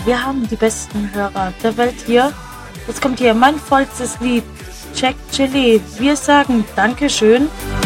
Wir haben die besten Hörer der Welt hier. Jetzt kommt hier mein vollstes Lied. Jack Chili. Wir sagen Dankeschön.